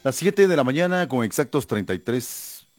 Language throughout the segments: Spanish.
Las 7 de la mañana con exactos 33,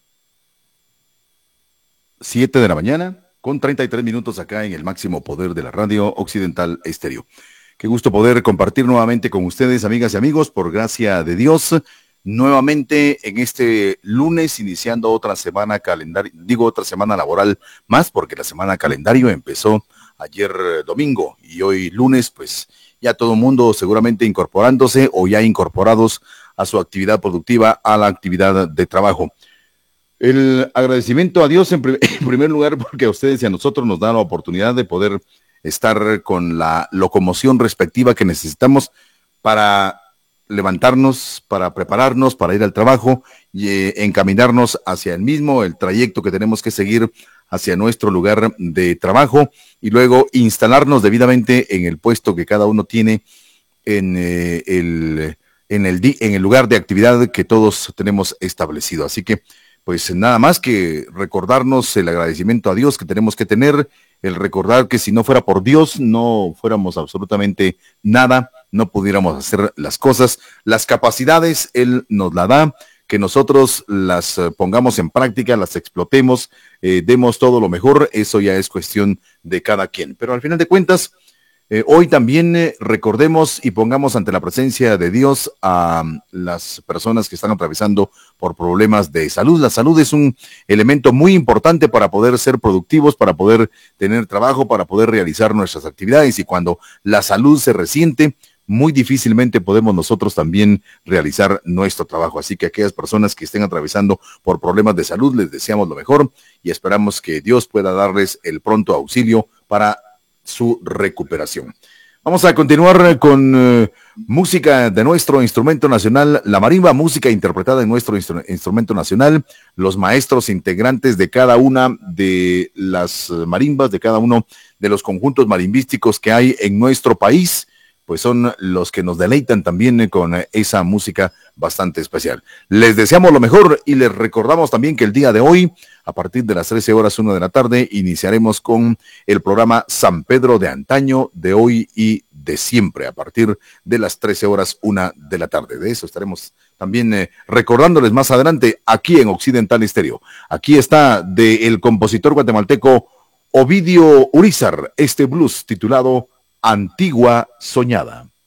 7 de la mañana con 33 minutos acá en el máximo poder de la radio Occidental Estéreo. Qué gusto poder compartir nuevamente con ustedes, amigas y amigos, por gracia de Dios, nuevamente en este lunes, iniciando otra semana calendario, digo otra semana laboral más, porque la semana calendario empezó ayer domingo y hoy lunes, pues ya todo el mundo seguramente incorporándose o ya incorporados a su actividad productiva, a la actividad de trabajo. El agradecimiento a Dios en primer lugar, porque a ustedes y a nosotros nos da la oportunidad de poder estar con la locomoción respectiva que necesitamos para levantarnos, para prepararnos, para ir al trabajo y encaminarnos hacia el mismo, el trayecto que tenemos que seguir hacia nuestro lugar de trabajo y luego instalarnos debidamente en el puesto que cada uno tiene en en el lugar de actividad que todos tenemos establecido. Así que, pues nada más que recordarnos el agradecimiento a Dios que tenemos que tener, el recordar que si no fuera por Dios, no fuéramos absolutamente nada, no pudiéramos hacer las cosas, las capacidades Él nos la da, que nosotros las pongamos en práctica, las explotemos, demos todo lo mejor, eso ya es cuestión de cada quien. Pero al final de cuentas, hoy también recordemos y pongamos ante la presencia de Dios a las personas que están atravesando por problemas de salud. La salud es un elemento muy importante para poder ser productivos, para poder tener trabajo, para poder realizar nuestras actividades. Y cuando la salud se resiente, muy difícilmente podemos nosotros también realizar nuestro trabajo. Así que a aquellas personas que estén atravesando por problemas de salud, les deseamos lo mejor y esperamos que Dios pueda darles el pronto auxilio para su recuperación. Vamos a continuar con música de nuestro instrumento nacional, la marimba, música interpretada en nuestro instrumento nacional, los maestros integrantes de cada una de las marimbas, de cada uno de los conjuntos marimbísticos que hay en nuestro país, pues son los que nos deleitan también con esa música bastante especial. Les deseamos lo mejor y les recordamos también que el día de hoy, a partir de las 13 horas 1 de la tarde, iniciaremos con el programa San Pedro de antaño, de hoy y de siempre, a partir de las 13 horas 1 de la tarde. De eso estaremos también recordándoles más adelante aquí en Occidental Estéreo. Aquí está del compositor guatemalteco Ovidio Urizar, este blues titulado Antigua Soñada.